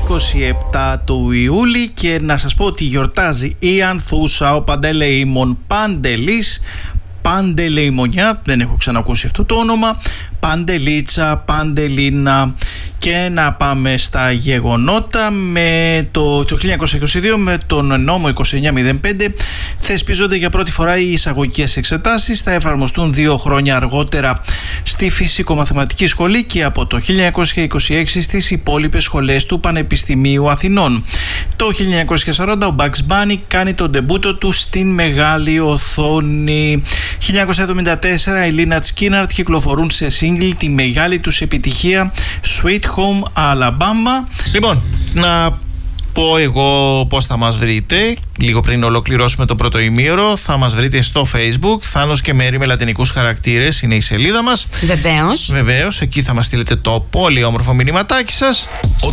27 του Ιούλη και να σας πω ότι γιορτάζει η Ανθούσα, ο Παντελεήμων Παντελής, Παντελεημονιά, δεν έχω ξανακούσει αυτό το όνομα, Παντελίτσα, Παντελίνα. Και να πάμε στα γεγονότα. Με το 1922 με τον νόμο 2905 θεσπίζονται για πρώτη φορά οι εισαγωγικές εξετάσεις. Θα εφαρμοστούν 2 χρόνια αργότερα στη Φυσικομαθηματική Σχολή και από το 1926 στις υπόλοιπες σχολές του Πανεπιστημίου Αθηνών. Το 1940 ο Bugs Bunny κάνει τον ντεμπούτο του στην μεγάλη οθόνη. 1974 η Lynyrd Skynyrd κυκλοφορούν σε single τη μεγάλη τους επιτυχία Sweet Home Alabama. Λοιπόν, να πω εγώ πώς θα μας βρείτε. Λίγο πριν ολοκληρώσουμε το πρώτο ημίωρο, θα μας βρείτε στο Facebook. Θάνος και Μέρη με λατινικούς χαρακτήρες είναι η σελίδα μας. Βεβαίως. Εκεί θα μας στείλετε το πολύ όμορφο μηνυματάκι σας.